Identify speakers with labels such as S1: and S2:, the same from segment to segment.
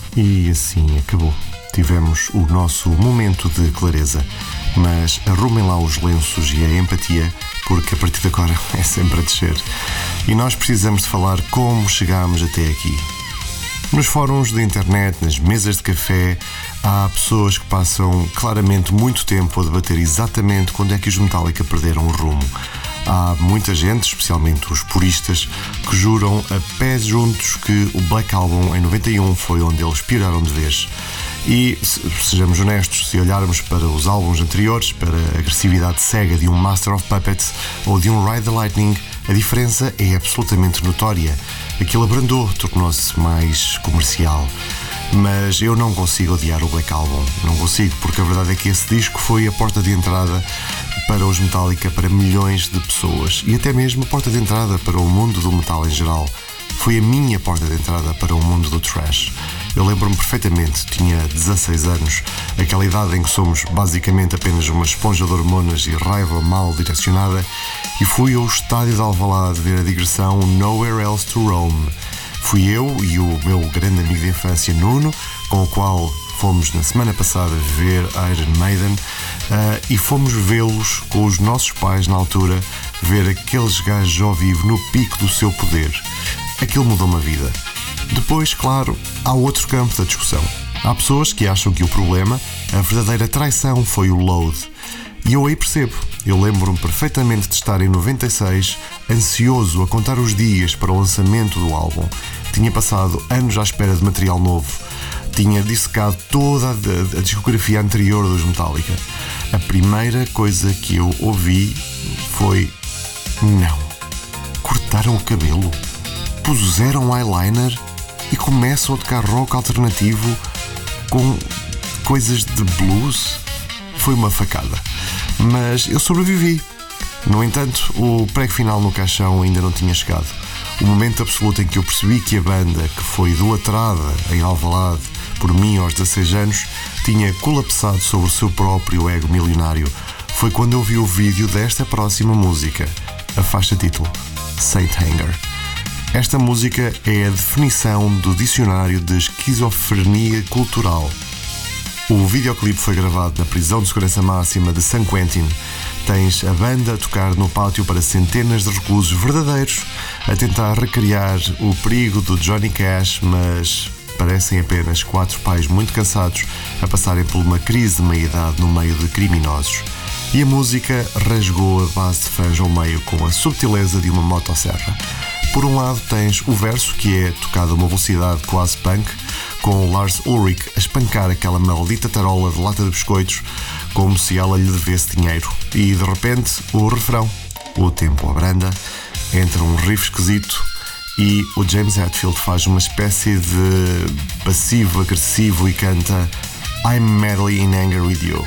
S1: E assim acabou. Tivemos o nosso momento de clareza, mas arrumem lá os lenços e a empatia, porque a partir de agora é sempre a descer. E nós precisamos de falar como chegámos até aqui. Nos fóruns de internet, nas mesas de café, há pessoas que passam claramente muito tempo a debater exatamente quando é que os Metallica perderam o rumo. Há muita gente, especialmente os puristas, que juram a pés juntos que o Black Album em 91 foi onde eles piraram de vez. E, sejamos honestos, se olharmos para os álbuns anteriores, para a agressividade cega de um Master of Puppets ou de um Ride the Lightning, a diferença é absolutamente notória. Aquilo abrandou, tornou-se mais comercial. Mas eu não consigo odiar o Black Album, não consigo, porque a verdade é que esse disco foi a porta de entrada para os Metallica, para milhões de pessoas, e até mesmo a porta de entrada para o mundo do metal em geral. Foi a minha porta de entrada para o mundo do thrash. Eu lembro-me perfeitamente, tinha 16 anos, aquela idade em que somos basicamente apenas uma esponja de hormonas e raiva mal direcionada, e fui ao estádio de Alvalade ver a digressão Nowhere Else to Roam. Fui eu e o meu grande amigo de infância Nuno, com o qual fomos na semana passada ver Iron Maiden, e fomos vê-los com os nossos pais na altura, ver aqueles gajos ao vivo no pico do seu poder. Aquilo mudou-me a vida. Depois, claro, há outro campo da discussão. Há pessoas que acham que o problema, a verdadeira traição, foi o Load. E eu aí percebo. Eu lembro-me perfeitamente de estar em 96, ansioso a contar os dias para o lançamento do álbum. Tinha passado anos à espera de material novo. Tinha dissecado toda a discografia anterior dos Metallica. A primeira coisa que eu ouvi foi: não. Cortaram o cabelo, puseram eyeliner e começam a tocar rock alternativo com coisas de blues. Foi uma facada. Mas eu sobrevivi. No entanto, o prego final no caixão ainda não tinha chegado. O momento absoluto em que eu percebi que a banda, que foi idolatrada em Alvalade por mim aos 16 anos, tinha colapsado sobre o seu próprio ego milionário, foi quando eu vi o vídeo desta próxima música, a faixa título, Saint Anger. Esta música é a definição do dicionário de esquizofrenia cultural. O videoclipe foi gravado na prisão de segurança máxima de San Quentin. Tens a banda a tocar no pátio para centenas de reclusos verdadeiros, a tentar recriar o perigo do Johnny Cash, mas parecem apenas 4 pais muito cansados a passarem por uma crise de meia-idade no meio de criminosos. E a música rasgou a base de fãs ao meio com a subtileza de uma motosserra. Por um lado tens o verso, que é tocado a uma velocidade quase punk, com o Lars Ulrich a espancar aquela maldita tarola de lata de biscoitos como se ela lhe devesse dinheiro. E de repente o refrão, o tempo abranda, entra um riff esquisito e o James Hetfield faz uma espécie de passivo-agressivo e canta I'm madly in anger with you.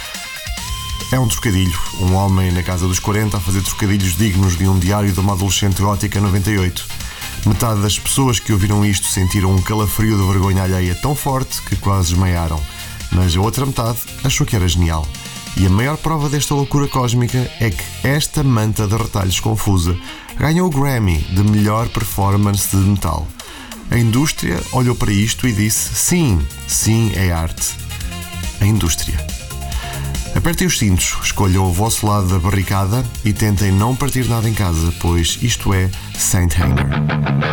S1: É um trocadilho, um homem na casa dos 40 a fazer trocadilhos dignos de um diário de uma adolescente gótica 98. Metade das pessoas que ouviram isto sentiram um calafrio de vergonha alheia tão forte que quase desmaiaram, mas a outra metade achou que era genial. E a maior prova desta loucura cósmica é que esta manta de retalhos confusa ganhou o Grammy de melhor performance de metal. A indústria olhou para isto e disse: sim, é arte. A indústria. Apertem os cintos, escolham o vosso lado da barricada e tentem não partir nada em casa, pois isto é Saint Anger.